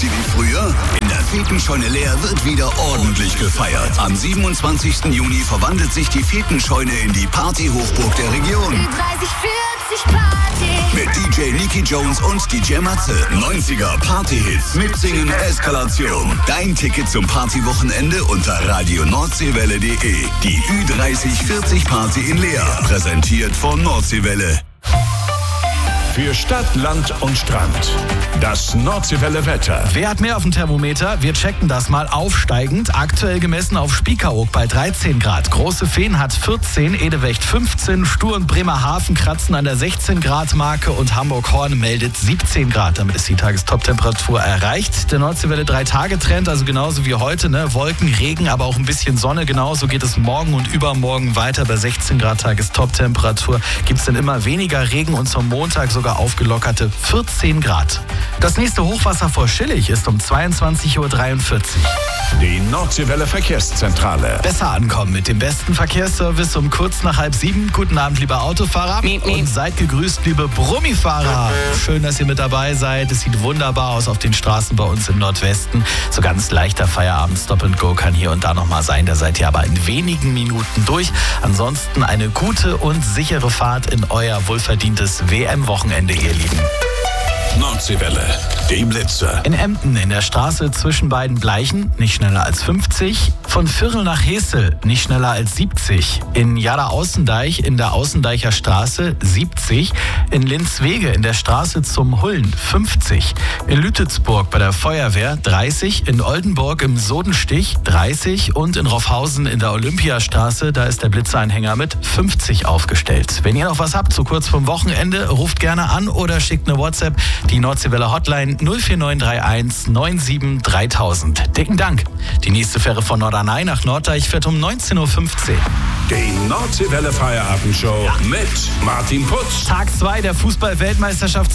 sie wie früher? In der Fetenscheune Leer wird wieder ordentlich gefeiert. Am 27. Juni verwandelt sich die Fetenscheune in die Party-Hochburg der Region. 30, 40 Party. Mit DJ Nicky Jones und DJ Matze. 90er Party-Hits, Mitsingen, Eskalation. Dein Ticket zum Partywochenende unter radioNordseewelle.de. Die Ü30-40 Party in Leer. Präsentiert von Nordseewelle. Für Stadt, Land und Strand. Das Nordseewelle Wetter. Wer hat mehr auf dem Thermometer? Wir checken das mal aufsteigend. Aktuell gemessen auf Spiekeroog bei 13 Grad. Große Fehn hat 14, Edewecht 15, Stur und Bremerhaven kratzen an der 16 Grad Marke und Hamburg-Horn meldet 17 Grad. Damit ist die Tagestoptemperatur erreicht. Der Nordseewelle 3-Tage-Trend, also genauso wie heute, ne? Wolken, Regen, aber auch ein bisschen Sonne. Genauso geht es morgen und übermorgen weiter. Bei 16 Grad Tagestoptemperatur gibt es dann immer weniger Regen und zum Montag sogar aufgelockerte 14 Grad. Das nächste Hochwasser vor Schillig ist um 22:43 Uhr. Die Nordseewelle Verkehrszentrale. Besser ankommen mit dem besten Verkehrsservice um kurz nach 6:30. Guten Abend, liebe Autofahrer. Und seid gegrüßt, liebe Brummifahrer. Schön, dass ihr mit dabei seid. Es sieht wunderbar aus auf den Straßen bei uns im Nordwesten. So ganz leichter Feierabend Stop and Go kann hier und da noch mal sein. Da seid ihr aber in wenigen Minuten durch. Ansonsten eine gute und sichere Fahrt in euer wohlverdientes WM-Wochenende, ihr Lieben. Nordseewelle, die Blitzer. In Emden in der Straße zwischen beiden Bleichen nicht schneller als 50. Von Virl nach Hesel nicht schneller als 70. In Jada-Außendeich in der Außendeicher Straße 70. In Linzwege in der Straße zum Hullen 50. In Lütetsburg bei der Feuerwehr 30. In Oldenburg im Sodenstich 30. Und in Roffhausen in der Olympiastraße, da ist der Blitzeranhänger mit 50 aufgestellt. Wenn ihr noch was habt, so kurz vorm Wochenende, ruft gerne an oder schickt eine WhatsApp. Die Nordseewelle Hotline 04931 97 3000. Dicken Dank. Die nächste Fähre von Norderney nach Norddeich fährt um 19:15 Uhr. Die Nordseewelle Feierabendshow mit Martin Putz. Tag 2 der Fußball-Weltmeisterschaft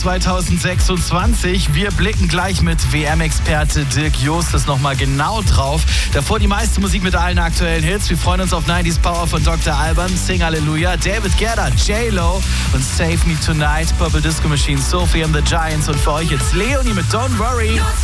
2026. Wir blicken gleich mit WM-Experte Dirk Justus nochmal genau drauf. Davor die meiste Musik mit allen aktuellen Hits. Wir freuen uns auf 90s Power von Dr. Alban, Sing Hallelujah, David Guetta, J-Lo und Save Me Tonight, Purple Disco Machine, Sophie and the Giants und für euch jetzt Leonie mit Don't Worry.